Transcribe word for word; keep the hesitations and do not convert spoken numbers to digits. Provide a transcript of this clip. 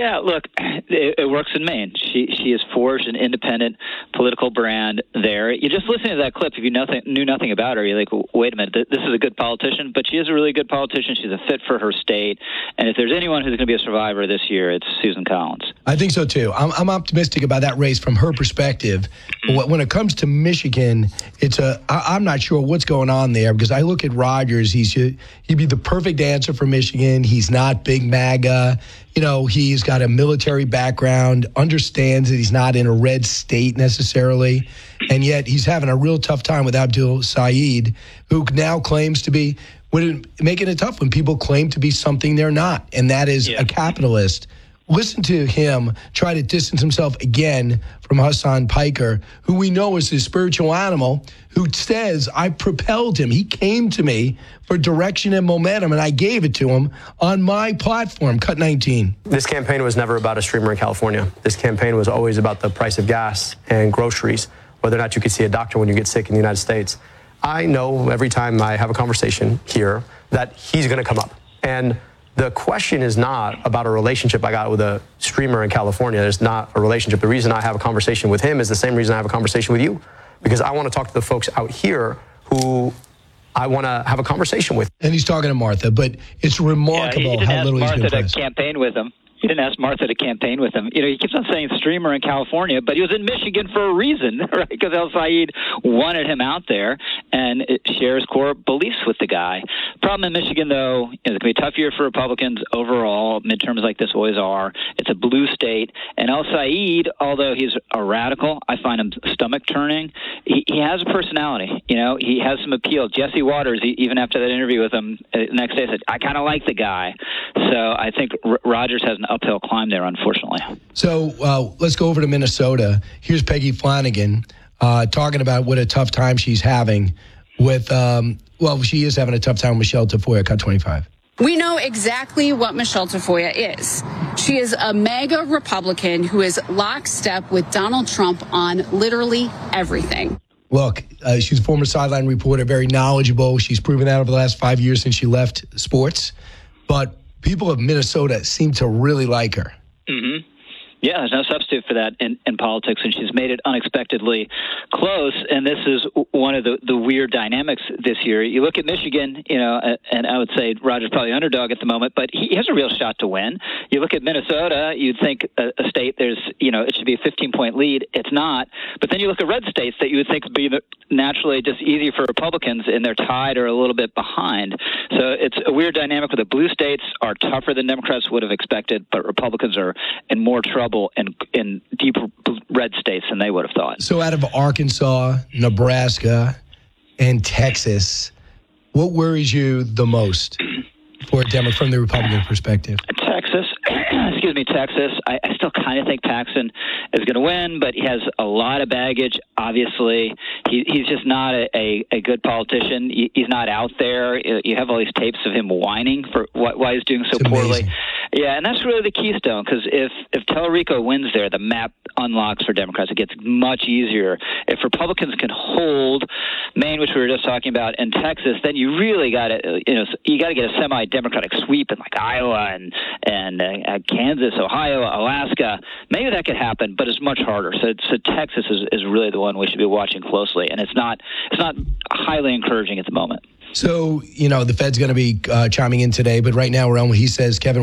Yeah, look, it, it works in Maine. She she has forged an independent political brand there. You just listen to that clip. If you nothing, knew nothing about her, you're like, wait a minute, this is a good politician. But she is a really good politician. She's a fit for her state. And if there's anyone who's going to be a survivor this year, it's Susan Collins. I think so, too. I'm, I'm optimistic about that race from her perspective. But when it comes to Michigan, it's a, I, I'm not sure what's going on there because I look at Rogers. He's he'd be the perfect answer for Michigan. He's not big MAGA. You know, he's got a military background, understands that he's not in a red state necessarily, and yet he's having a real tough time with Abdul Saeed, who now claims to be, making it tough when people claim to be something they're not, and that is yeah. a capitalist. Listen to him try to distance himself again from Hassan Piker, who we know is his spiritual animal, who says, I propelled him. He came to me for direction and momentum, and I gave it to him on my platform, Cut nineteen. This campaign was never about a streamer in California. This campaign was always about the price of gas and groceries, whether or not you could see a doctor when you get sick in the United States. I know every time I have a conversation here that he's going to come up. And the question is not about a relationship I got with a streamer in California. There's not a relationship. The reason I have a conversation with him is the same reason I have a conversation with you, because I want to talk to the folks out here who I want to have a conversation with. And he's talking to Martha, but it's remarkable yeah, he didn't how ask little Martha he's been to pressed. campaign with him. He didn't ask Martha to campaign with him. You know, he keeps on saying streamer in California, but he was in Michigan for a reason, right? Because El Said wanted him out there and it shares core beliefs with the guy. Problem in Michigan, though, is it's going to be a tough year for Republicans overall. Midterms like this always are. It's a blue state. And El Said, although he's a radical, I find him stomach-turning. He, he has a personality. You know, he has some appeal. Jesse Waters, he, even after that interview with him, uh, the next day said, I kind of like the guy. So I think R- Rogers has an uphill climb there, unfortunately. So uh, let's go over to Minnesota. Here's Peggy Flanagan uh, talking about what a tough time she's having with, um, well, she is having a tough time with Michelle Tafoya, Cut twenty-five. We know exactly what Michelle Tafoya is. She is a MAGA Republican who is lockstep with Donald Trump on literally everything. Look, uh, she's a former sideline reporter, very knowledgeable. She's proven that over the last five years since she left sports. But people of Minnesota seem to really like her. Mm-hmm. Yeah, there's no substitute for that in, in politics, and she's made it unexpectedly close. And this is one of the, the weird dynamics this year. You look at Michigan, you know, and I would say Rogers probably underdog at the moment, but he has a real shot to win. You look at Minnesota, you'd think a, a state there's, you know, it should be a fifteen-point lead. It's not. But then you look at red states that you would think would be naturally just easy for Republicans, and they're tied or a little bit behind. So it's a weird dynamic where the blue states are tougher than Democrats would have expected, but Republicans are in more trouble in, in deep red states than they would have thought. So out of Arkansas, Nebraska, and Texas, what worries you the most for a Democrat from the Republican perspective? Texas, excuse me, Texas. I, I still kind of think Paxton is going to win, but he has a lot of baggage. Obviously, he, he's just not a, a, a good politician. He, he's not out there. You have all these tapes of him whining for why, why he's doing so It's poorly. amazing. Yeah, and that's really the keystone, because if, if Tellerico wins there, the map unlocks for Democrats. It gets much easier. If Republicans can hold Maine, which we were just talking about, and Texas, then you really got to, you know, you got to get a semi-Democratic sweep in like Iowa and and uh, Kansas, Ohio, Alaska. Maybe that could happen, but it's much harder. So, so Texas is, is really the one we should be watching closely, and it's not it's not highly encouraging at the moment. So, you know, the Fed's going to be uh, chiming in today, but right now we're on what he says, Kevin.